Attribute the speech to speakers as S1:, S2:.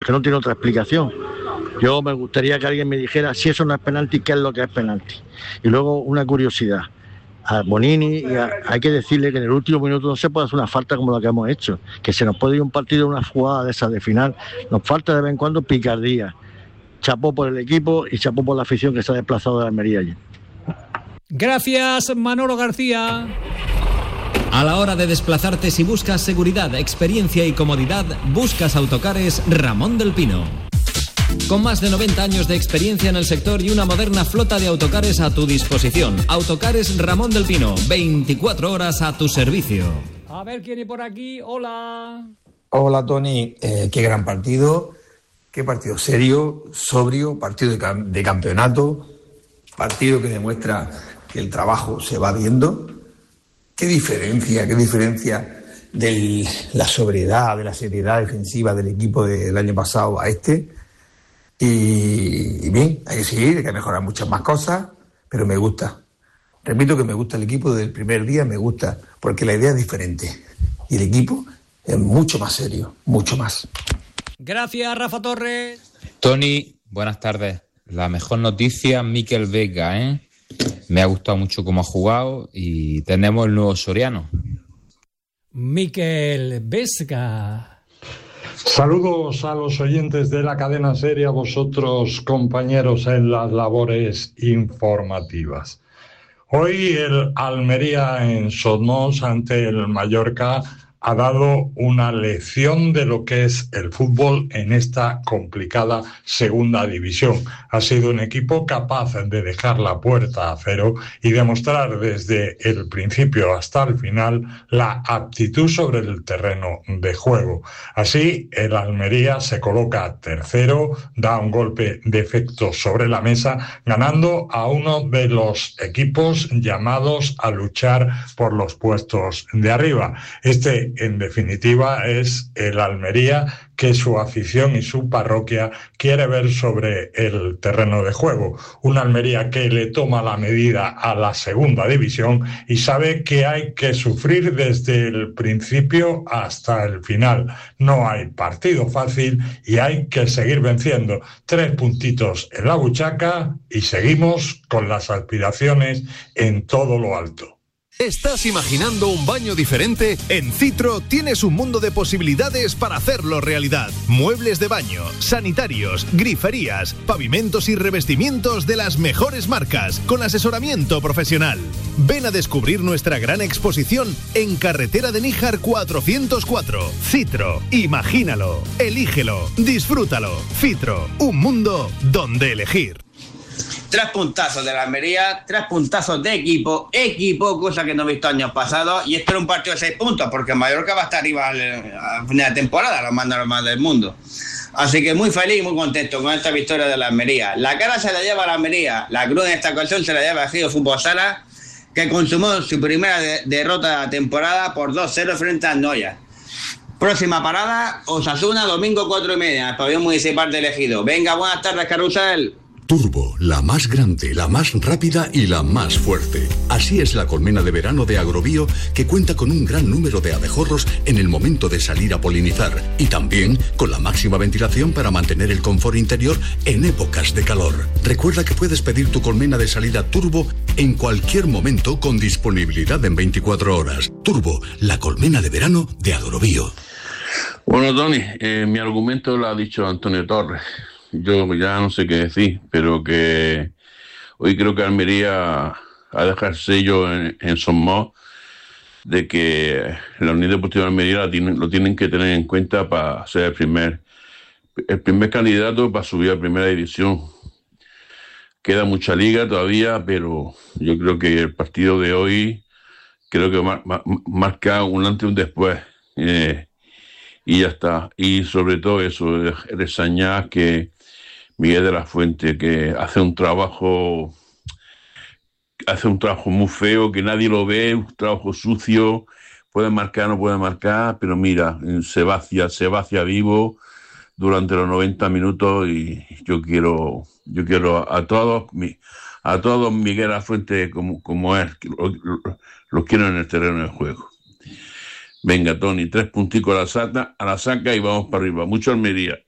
S1: que no tiene otra explicación. Yo me gustaría que alguien me dijera si eso no es penalti, qué es lo que es penalti. Y luego una curiosidad. A Bonini hay que decirle que en el último minuto no se puede hacer una falta como la que hemos hecho, que se nos puede ir un partido, una jugada de esas de final. Nos falta de vez en cuando picardía. Chapó por el equipo y chapó por la afición que se ha desplazado de Almería allí.
S2: Gracias, Manolo García.
S3: A la hora de desplazarte, si buscas seguridad, experiencia y comodidad, buscas Autocares Ramón del Pino. Con más de 90 años de experiencia en el sector y una moderna flota de autocares a tu disposición. Autocares Ramón del Pino, 24 horas a tu servicio.
S2: A ver quién hay por aquí. Hola.
S4: Hola, Tony. Qué gran partido. Qué partido serio, sobrio, partido de campeonato, partido que demuestra que el trabajo se va viendo. Qué diferencia de la sobriedad, de la seriedad defensiva del equipo del año pasado a este. Y bien, hay que seguir, hay que mejorar muchas más cosas, pero me gusta. Repito que me gusta el equipo desde el primer día, me gusta, porque la idea es diferente. Y el equipo es mucho más serio, mucho más.
S2: Gracias, Rafa Torres.
S5: Tony, buenas tardes. La mejor noticia, Mikel Vega, ¿eh? Me ha gustado mucho cómo ha jugado y tenemos el nuevo Soriano.
S2: Mikel Vesga.
S6: Saludos a los oyentes de la cadena SER, a vosotros, compañeros en las labores informativas. Hoy el Almería en Somos ante el Mallorca ha dado una lección de lo que es el fútbol en esta complicada segunda división. Ha sido un equipo capaz de dejar la puerta a cero y demostrar desde el principio hasta el final la aptitud sobre el terreno de juego. Así, el Almería se coloca tercero, da un golpe de efecto sobre la mesa, ganando a uno de los equipos llamados a luchar por los puestos de arriba. En definitiva, es el Almería que su afición y su parroquia quiere ver sobre el terreno de juego. Un Almería que le toma la medida a la segunda división y sabe que hay que sufrir desde el principio hasta el final. No hay partido fácil y hay que seguir venciendo. 3 puntitos en la buchaca y seguimos con las aspiraciones en todo lo alto.
S7: ¿Estás imaginando un baño diferente? En Citro tienes un mundo de posibilidades para hacerlo realidad. Muebles de baño, sanitarios, griferías, pavimentos y revestimientos de las mejores marcas, con asesoramiento profesional. Ven a descubrir nuestra gran exposición en Carretera de Níjar 404. Citro, imagínalo, elígelo, disfrútalo. Citro, un mundo donde elegir.
S8: 3 puntazos de la Almería, 3 puntazos de equipo, cosa que no he visto años pasados, y esto era un partido de 6 puntos, porque Mallorca va a estar arriba al final de temporada, los más normales del mundo. Así que muy feliz y muy contento con esta victoria de la Almería. La cara se la lleva a la Almería, la cruz en esta ocasión se la lleva a Gio Fútbol Sala, que consumó su primera derrota de la temporada por 2-0 frente a Noya. Próxima parada, Osasuna, domingo 4:30, el pabellón municipal de Ejido. Venga, buenas tardes, Carrusel.
S9: Turbo, la más grande, la más rápida y la más fuerte. Así es la colmena de verano de Agrobio, que cuenta con un gran número de abejorros en el momento de salir a polinizar y también con la máxima ventilación para mantener el confort interior en épocas de calor. Recuerda que puedes pedir tu colmena de salida Turbo en cualquier momento con disponibilidad en 24 horas. Turbo, la colmena de verano de Agrobio.
S10: Bueno, Tony, mi argumento lo ha dicho Antonio Torres. Yo ya no sé qué decir, pero que hoy creo que Almería ha dejado el sello en Somos de que la Unión Deportiva de Almería lo tienen que tener en cuenta para ser el primer candidato para subir a primera división. Queda mucha liga todavía, pero yo creo que el partido de hoy creo que marca un antes y un después. Y ya está. Y sobre todo eso, reseñar que Miguel de la Fuente, que hace un trabajo muy feo, que nadie lo ve, un trabajo sucio, puede marcar, no puede marcar, pero mira, se vacía vivo durante los 90 minutos y yo quiero a todos Miguel de la Fuente como es, los quiero en el terreno de juego. Venga, Tony, 3 punticos a la saca y vamos para arriba. Mucho Almería.